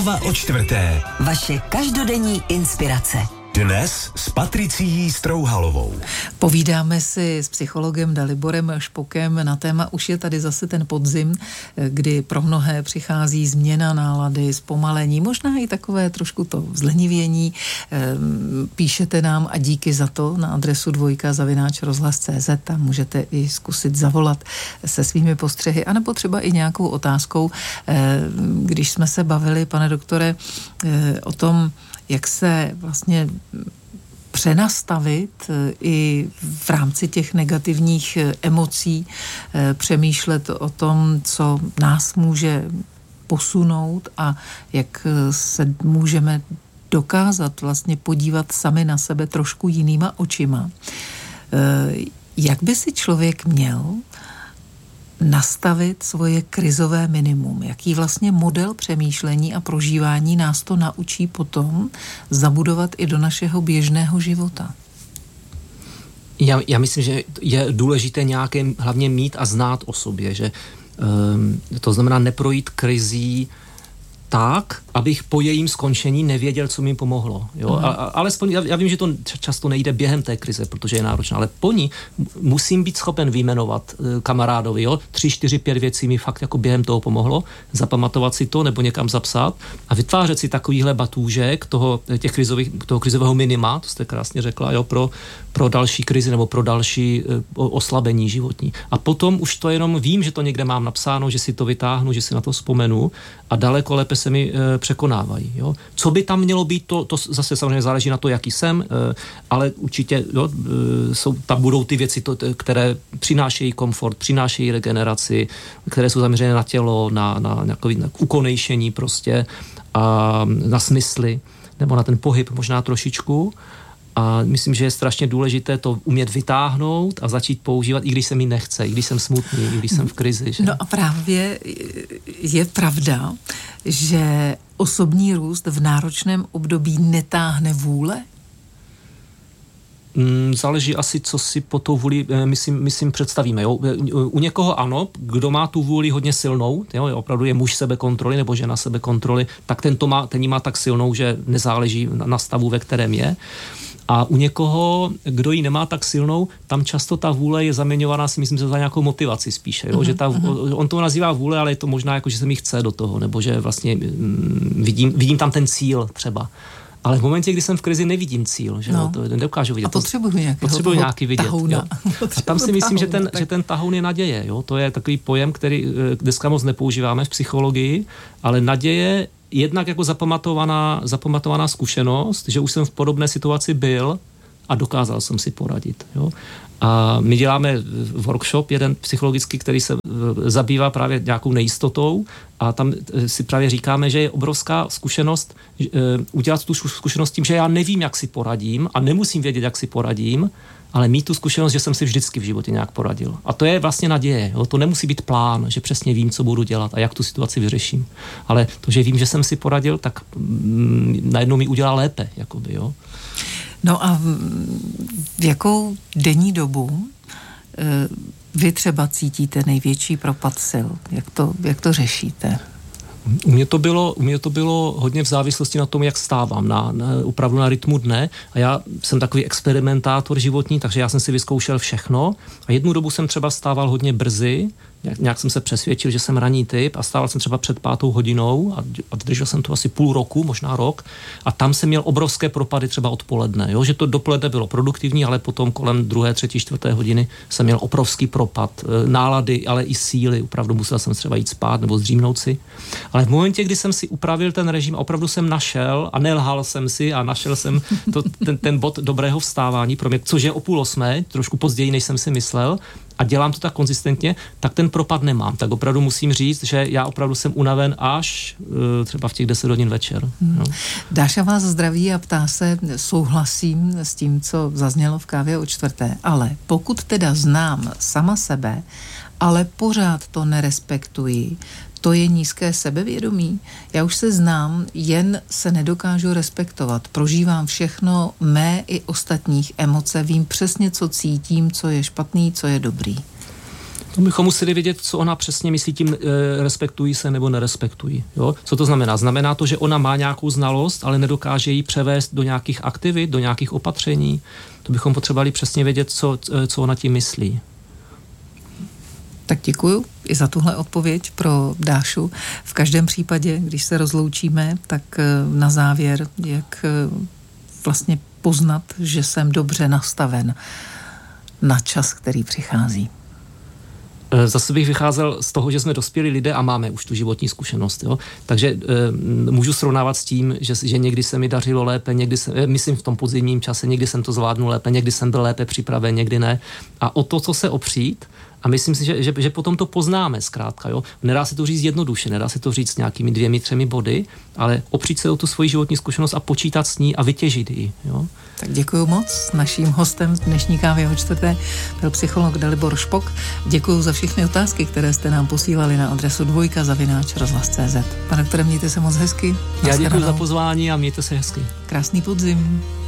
O čtvrté. Vaše každodenní inspirace. Dnes s Patricií Strouhalovou. Povídáme si s psychologem Daliborem Špokem na téma Už je tady zase ten podzim, kdy pro mnohé přichází změna nálady, zpomalení, možná i takové trošku to vzlenivění. Píšete nám a díky za to na adresu dvojka@rozhlas.cz a můžete i zkusit zavolat se svými postřehy, anebo třeba i nějakou otázkou. Když jsme se bavili, pane doktore, o tom, jak se vlastně přenastavit i v rámci těch negativních emocí, přemýšlet o tom, co nás může posunout a jak se můžeme dokázat vlastně podívat sami na sebe trošku jinýma očima. Jak by si člověk měl nastavit svoje krizové minimum? Jaký vlastně model přemýšlení a prožívání nás to naučí potom zabudovat i do našeho běžného života? Já myslím, že je důležité nějaké hlavně mít a znát o sobě, že to znamená neprojít krizí tak, abych po jejím skončení nevěděl, co mi pomohlo. Jo? Alespoň, já vím, že to často nejde během té krize, protože je náročná, ale po ní musím být schopen vyjmenovat kamarádovi, jo? 3, 4, 5 věcí mi fakt jako během toho pomohlo, zapamatovat si to nebo někam zapsat a vytvářet si takovýhle batůžek toho krizového minima, to jste krásně řekla, jo? Pro další krizi nebo pro další oslabení životní. A potom už to jenom vím, že to někde mám napsáno, že si to vytáhnu, že si na to vzpomenu a daleko lépe se mi překonávají. Jo? Co by tam mělo být, to zase samozřejmě záleží na to, jaký jsem, ale určitě tam budou ty věci, které přinášejí komfort, přinášejí regeneraci, které jsou zaměřené na tělo, na ukonejšení prostě a na smysly, nebo na ten pohyb možná trošičku. A myslím, že je strašně důležité to umět vytáhnout a začít používat, i když se mi nechce, i když jsem smutný, i když jsem v krizi. Že? No a právě je pravda, že osobní růst v náročném období netáhne vůle? Záleží asi, co si po tou vůli, myslím představíme. Jo? U někoho ano, kdo má tu vůli hodně silnou, jo? Opravdu je muž sebekontroly nebo žena sebekontroly, tak ten ji má tak silnou, že nezáleží na stavu, ve kterém je. A u někoho, kdo ji nemá tak silnou, tam často ta vůle je zaměňovaná, si myslím, za nějakou motivaci spíše. Jo? Že on to nazývá vůle, ale je to možná jako, že se mi chce do toho, nebo že vlastně vidím tam ten cíl třeba. Ale v momentě, kdy jsem v krizi, nevidím cíl, že to nedokážu vidět. A potřebuji nějaký vidět. Jo. A tam si myslím, že ten tahoun je naděje. Jo? To je takový pojem, který dneska moc nepoužíváme v psychologii, ale naděje jednak jako zapamatovaná zkušenost, že už jsem v podobné situaci byl a dokázal jsem si poradit. Jo? A my děláme workshop, jeden psychologický, který se zabývá právě nějakou nejistotou a tam si právě říkáme, že je obrovská zkušenost udělat tu zkušenost tím, že já nevím, jak si poradím a nemusím vědět, jak si poradím, ale mít tu zkušenost, že jsem si vždycky v životě nějak poradil. A to je vlastně naděje. Jo? To nemusí být plán, že přesně vím, co budu dělat a jak tu situaci vyřeším. Ale to, že vím, že jsem si poradil, tak najednou mi udělá lépe. Jakoby, jo? No a v jakou denní dobu vy třeba cítíte největší propad sil? Jak to řešíte? U mě to bylo hodně v závislosti na tom, jak stávám, opravdu na rytmu dne. A já jsem takový experimentátor životní, takže já jsem si vyzkoušel všechno. A jednu dobu jsem třeba stával hodně brzy, nějak jsem se přesvědčil, že jsem ranní typ a stával jsem třeba před 5 hodinou a držel jsem to asi půl roku, možná rok. A tam jsem měl obrovské propady třeba odpoledne. Jo? Že to dopoledne bylo produktivní, ale potom kolem 2., 3., 4. hodiny jsem měl obrovský propad nálady, ale i síly. Opravdu musel jsem třeba jít spát nebo zdřímnout si. Ale v momentě, kdy jsem si upravil ten režim, opravdu jsem našel a nelhal jsem si a našel jsem ten bod dobrého vstávání pro mě, což je o 7:30, trošku později, než jsem si myslel, a dělám to tak konzistentně, tak ten propad nemám. Tak opravdu musím říct, že já opravdu jsem unaven až třeba v těch 10 hodin večer. No. Dáša vás zdraví a ptá se, souhlasím s tím, co zaznělo v kávě o 4. Ale pokud teda znám sama sebe, ale pořád to nerespektuji, to je nízké sebevědomí. Já už se znám, jen se nedokážu respektovat. Prožívám všechno, mé i ostatních emoce, vím přesně, co cítím, co je špatný, co je dobrý. To bychom museli vědět, co ona přesně myslí tím respektují se nebo nerespektují. Jo? Co to znamená? Znamená to, že ona má nějakou znalost, ale nedokáže ji převést do nějakých aktivit, do nějakých opatření. To bychom potřebovali přesně vědět, co ona tím myslí. Tak děkuju i za tuhle odpověď pro Dášu. V každém případě, když se rozloučíme, tak na závěr, jak vlastně poznat, že jsem dobře nastaven na čas, který přichází. Zase bych vycházel z toho, že jsme dospělí lidé a máme už tu životní zkušenost. Jo? Takže můžu srovnávat s tím, že někdy se mi dařilo lépe, myslím v tom podzimním čase, někdy jsem to zvládnul lépe, někdy jsem byl lépe připraven, někdy ne. A o to, co se opřít, a myslím si, že potom to poznáme zkrátka. Jo? Nedá se to říct jednoduše, nedá se to říct s nějakými 2-3 body, ale opřít se o tu svoji životní zkušenost a počítat s ní a vytěžit ji. Jo? Tak děkuju moc. Naším hostem z dnešní kávy o čtvrté byl psycholog Dalibor Špok. Děkuju za všechny otázky, které jste nám posílali na adresu 2@rozhlas.cz. Pane doktore, mějte se moc hezky. Já děkuji za pozvání a mějte se hezky. Krásný podzim.